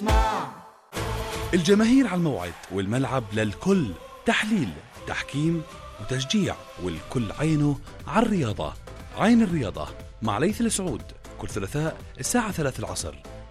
اسمع. الجماهير على الموعد والملعب للكل، تحليل، تحكيم وتشجيع، والكل عينه على الرياضة. عين الرياضة مع ليث السعود كل ثلاثاء الساعة 3 العصر